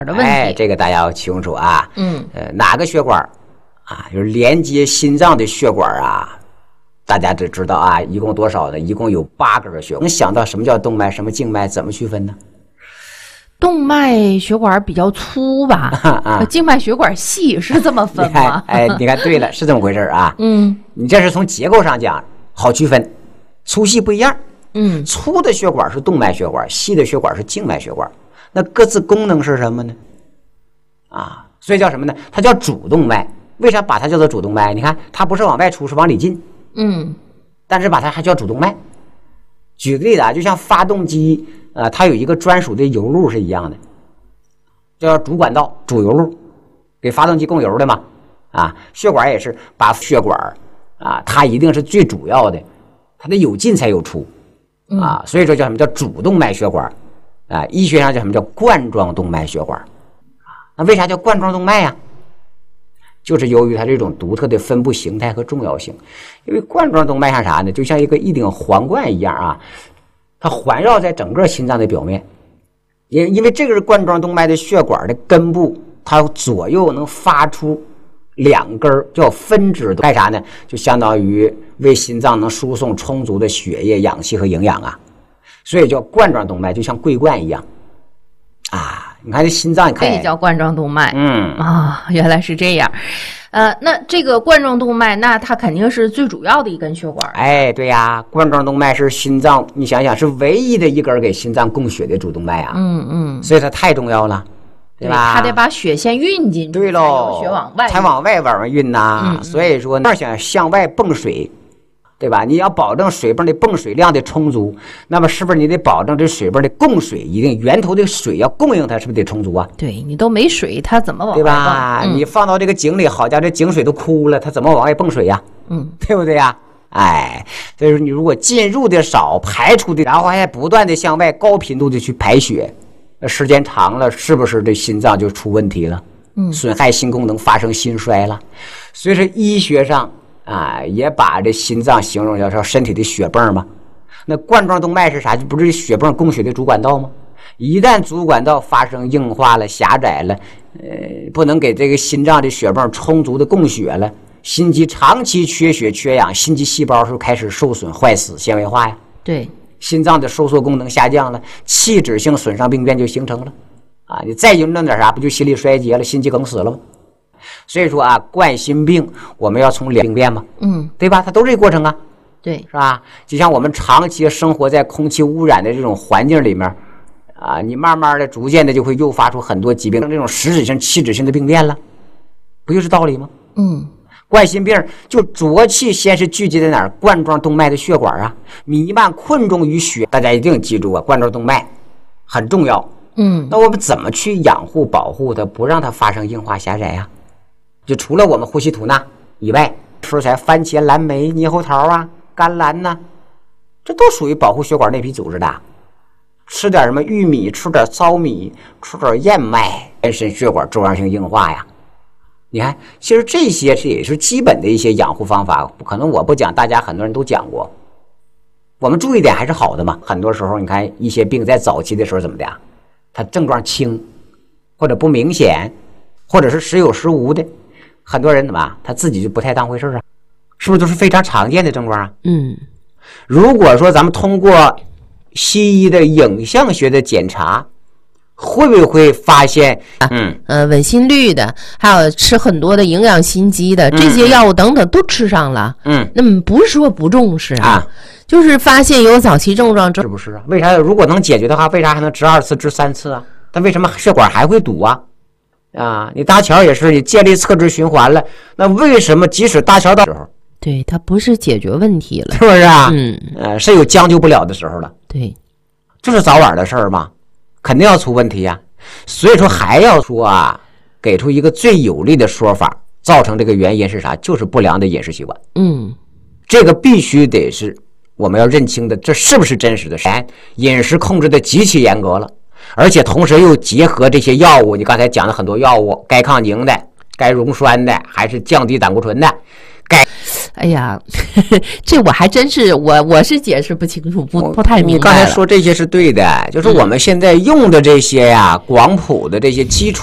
的问题。 这个大家要清楚啊。哪个血管啊，就是连接心脏的血管啊，大家都知道啊，一共多少呢？一共有8根血管。能想到什么叫动脉，什么静脉，怎么区分呢？ 动脉血管比较粗吧，静脉血管细，是这么分吗？ 你看对了，是这么回事啊。你这是从结构上讲好区分，粗细不一样。粗的血管是动脉血管，细的血管是静脉血管。那各自功能是什么呢？所以叫什么呢？它叫主动脉。为啥把它叫做主动脉？你看它不是往外出，是往里进。但是把它还叫主动脉。举个例子啊，就像发动机它有一个专属的油路是一样的，叫主管道、主油路，给发动机供油的嘛。血管也是把血管它一定是最主要的，它得有进才有出所以说叫什么叫主动脉血管医学上叫什么叫冠状动脉血管那为啥叫冠状动脉呀？就是由于它这种独特的分布形态和重要性。因为冠状动脉像啥呢？就像一顶皇冠一样它环绕在整个心脏的表面。因为这个是冠状动脉的血管的根部，它左右能发出2根叫分支，干啥呢？就相当于为心脏能输送充足的血液、氧气和营养所以叫冠状动脉，就像桂冠一样你看这心脏，你看可以叫冠状动脉。原来是这样。那这个冠状动脉，那它肯定是最主要的一根血管。 对呀，冠状动脉是心脏，你想想是唯一的一根给心脏供血的主动脉所以它太重要了，对吧？ 它得把血先运进去， 对喽， 血往外， 才往外运所以说那想向外泵水，对吧？你要保证水泵的泵水量的充足，那么是不是你得保证这水泵的供水一定源头的水要供应它，是不是得充足对，你都没水，它怎么往外泵？ 对吧？你放到这个井里，好家伙，这井水都枯了，它怎么往外泵水呀？对不对呀？所以说你如果进入的少，排出的，然后还不断的向外高频度的去排血，时间长了，是不是这心脏就出问题了？损害心功能，发生心衰了。所以说医学上也把这心脏形容叫身体的血泵嘛。那冠状动脉是啥？就不是血泵供血的主管道吗？一旦主管道发生硬化了、狭窄了，不能给这个心脏的血泵充足的供血了，心肌长期缺血缺氧，心肌细胞是开始受损、坏死、纤维化呀。 对， 心脏的收缩功能下降了，器质性损伤病变就形成了你再严重点啥，不就心力衰竭了、心肌梗死了吗？所以说冠心病我们要从2病变嘛，对吧？它都是这个过程对， 是吧？就像我们长期生活在空气污染的这种环境里面你慢慢的、逐渐的就会诱发出很多疾病，这种实质性、器质性的病变了，不就是道理吗？冠心病就浊气先是聚集在哪儿？冠状动脉的血管弥漫困重于血，大家一定记住冠状动脉很重要。那我们怎么去养护、保护它，不让它发生硬化狭窄就除了我们呼吸吐纳以外，吃点番茄、蓝莓、猕猴桃甘蓝这都属于保护血管内皮组织的。吃点什么玉米，吃点糙米，吃点燕麦，全身血管粥样性硬化你看，其实这些也是基本的一些养护方法，可能我不讲，大家很多人都讲过。我们注意点还是好的嘛。很多时候你看一些病在早期的时候怎么的它症状轻或者不明显，或者是时有时无的，很多人怎么他自己就不太当回事是不是都是非常常见的症状如果说咱们通过西医的影像学的检查，会不会发现稳心率的，还有吃很多的营养心肌的这些药物等等都吃上了那么不是说不重视就是发现有早期症状， 是不是为啥如果能解决的话，为啥还能治2次治3次但为什么血管还会堵你搭桥也是，你建立侧支循环了，那为什么即使搭桥到时候， 对，它不是解决问题了， 是不是是有将就不了的时候了。 对， 就是早晚的事儿嘛，肯定要出问题所以说还要说给出一个最有力的说法，造成这个原因是啥？就是不良的饮食习惯。这个必须得是我们要认清的，这是不是真实的？饮食控制的极其严格了，而且同时又结合这些药物，你刚才讲的很多药物，该抗凝的，该溶栓的，还是降低胆固醇的， 哎呀，这我还真是我是解释不清楚，不太明白。 你刚才说这些是对的，就是我们现在用的这些呀，广谱的这些基础